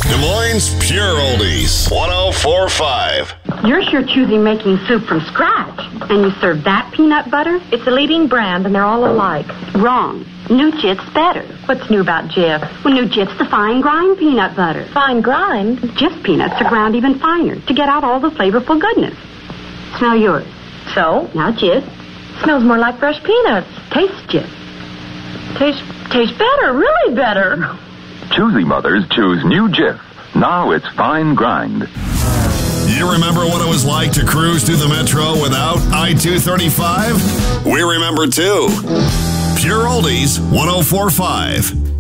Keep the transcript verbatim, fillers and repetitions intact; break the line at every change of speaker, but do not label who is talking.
Des Moines Pure Oldies, one oh four point five.
You're sure choosing making soup from scratch. And you serve that peanut butter?
It's a leading brand, and they're all alike.
Wrong. New Jif's better.
What's new about Jif?
Well, New Jif's the fine grind peanut butter.
Fine grind?
Jif peanuts are ground even finer to get out all the flavorful goodness. Smell yours.
So?
Now Jif.
Smells more like fresh peanuts.
Taste Jif.
Taste, taste better, really better.
Choosy mothers choose New Jif. Now it's fine grind.
You remember what it was like to cruise through the metro without I two thirty-five? We remember too. Pure Oldies, one oh four point five.